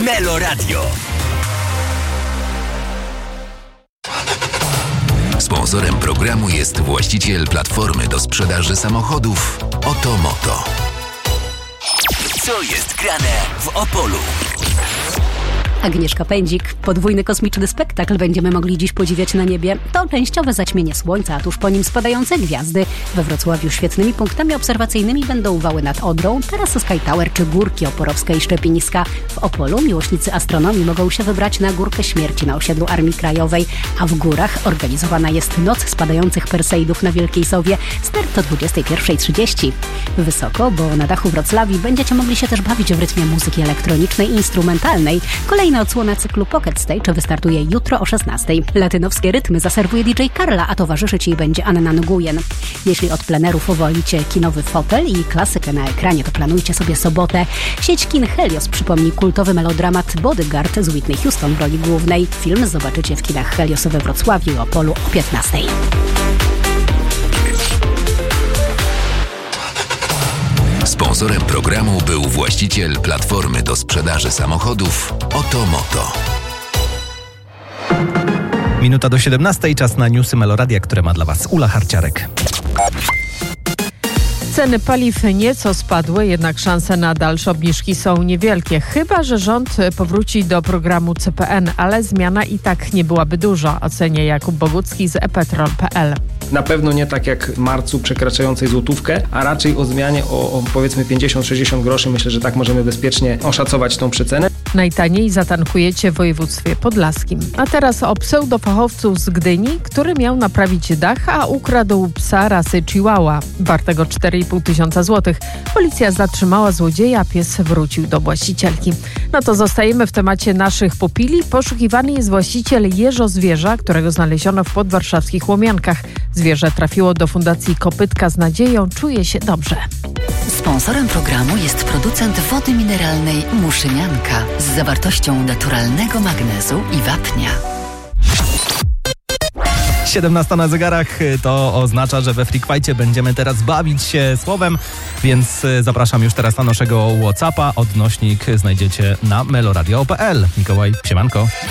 Melo Radio. Sponsorem programu jest właściciel platformy do sprzedaży samochodów Otomoto. Co jest grane w Opolu? Agnieszka Pędzik. Podwójny kosmiczny spektakl będziemy mogli dziś podziwiać na niebie. To częściowe zaćmienie słońca, a tuż po nim spadające gwiazdy. We Wrocławiu świetnymi punktami obserwacyjnymi będą wały nad Odrą, tarasy Sky Tower czy Górki Oporowska i Szczepińska. W Opolu miłośnicy astronomii mogą się wybrać na Górkę Śmierci na osiedlu Armii Krajowej, a w górach organizowana jest Noc Spadających Perseidów na Wielkiej Sowie. Start o 21:30. Wysoko, bo na dachu Wrocławii będziecie mogli się też bawić w rytmie muzyki elektronicznej i instrumentalnej. Kolejna odsłona cyklu Pocket Stage wystartuje jutro o 16:00. Latynowskie rytmy zaserwuje DJ Karla, a towarzyszyć jej będzie Anna Nguyen. Jeśli od plenerów wolicie kinowy fotel i klasykę na ekranie, to planujcie sobie sobotę. Sieć kin Helios przypomni kultowy melodramat Bodyguard z Whitney Houston w roli głównej. Film zobaczycie w kinach Helios we Wrocławiu i Opolu o 15:00. Sponsorem programu był właściciel platformy do sprzedaży samochodów Otomoto. Minuta do 17:00, czas na newsy Meloradia, które ma dla Was Ula Harciarek. Ceny paliw nieco spadły, jednak szanse na dalsze obniżki są niewielkie. Chyba że rząd powróci do programu CPN, ale zmiana i tak nie byłaby duża, ocenia Jakub Bogucki z ePetrol.pl. Na pewno nie tak jak w marcu przekraczającej złotówkę, a raczej o zmianie o powiedzmy 50-60 groszy. Myślę, że tak możemy bezpiecznie oszacować tą przecenę. Najtaniej zatankujecie w województwie podlaskim. A teraz o pseudofachowcu z Gdyni, który miał naprawić dach, a ukradł psa rasy Chihuahua, wartego 4,5 tysiąca złotych. Policja zatrzymała złodzieja, a pies wrócił do właścicielki. No to zostajemy w temacie naszych pupili. Poszukiwany jest właściciel jeżozwierza, którego znaleziono w podwarszawskich Łomiankach. Zwierzę trafiło do Fundacji Kopytka z nadzieją, czuje się dobrze. Sponsorem programu jest producent wody mineralnej Muszynianka z zawartością naturalnego magnezu i wapnia. 17 na zegarach, to oznacza, że we Freak Fightie będziemy teraz bawić się słowem, więc zapraszam już teraz na naszego WhatsAppa. Odnośnik znajdziecie na meloradio.pl. Mikołaj, siemanko.